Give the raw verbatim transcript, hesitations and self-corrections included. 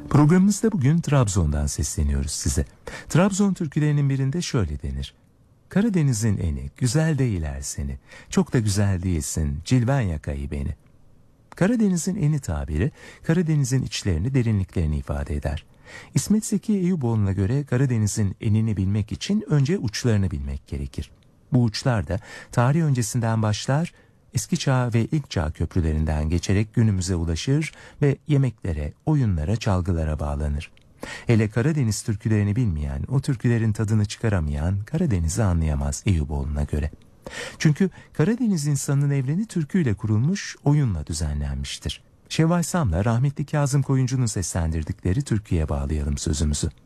Programımızda bugün Trabzon'dan sesleniyoruz size. Trabzon türkülerinin birinde şöyle denir. Karadeniz'in eni, güzel değiller seni. Çok da güzel değilsin, cilven yakayı beni. Karadeniz'in eni tabiri, Karadeniz'in içlerini, derinliklerini ifade eder. İsmet Zeki Eyüboğlu'na göre Karadeniz'in enini bilmek için önce uçlarını bilmek gerekir. Bu uçlar da tarih öncesinden başlar, eski çağ ve ilk çağ köprülerinden geçerek günümüze ulaşır ve yemeklere, oyunlara, çalgılara bağlanır. Hele Karadeniz türkülerini bilmeyen, o türkülerin tadını çıkaramayan Karadeniz'i anlayamaz Eyüboğlu'na göre. Çünkü Karadeniz insanının evreni türküyle kurulmuş, oyunla düzenlenmiştir. Şevval Sam'la rahmetli Kazım Koyuncu'nun seslendirdikleri türküye bağlayalım sözümüzü.